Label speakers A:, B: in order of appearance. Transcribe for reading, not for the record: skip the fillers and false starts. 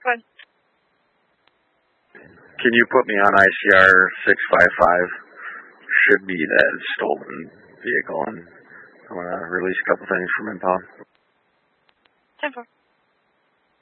A: fine.
B: Can you put me on ICR 655? Should be that stolen vehicle, and I want to release a couple things from impound.
A: 10-4.